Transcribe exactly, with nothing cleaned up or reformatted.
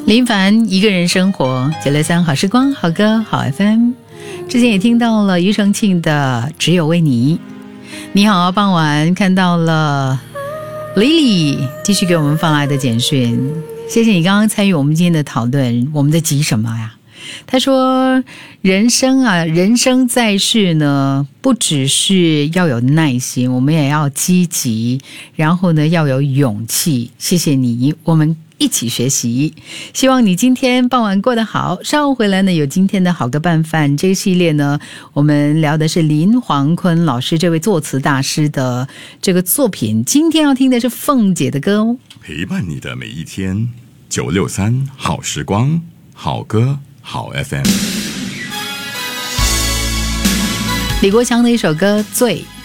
林凡一个人生活，九六三好时光，好歌好 F M。 之前也听到了庾澄庆的只有为你。你好，傍晚看到了 Lily 继续给我们发来的简讯，谢谢你刚刚参与我们今天的讨论。我们在急什么呀？他说人生啊，人生在世呢，不只是要有耐心，我们也要积极，然后呢要有勇气。谢谢你，我们一起学习。希望你今天傍晚过得好。稍后回来呢，有今天的好歌拌饭这个系列呢，我们聊的是林煌坤老师这位作词大师的这个作品。今天要听的是凤姐的歌哦。 陪伴你的每一天，九六三好时光，好歌好 F M。 李国强的一首歌《醉》。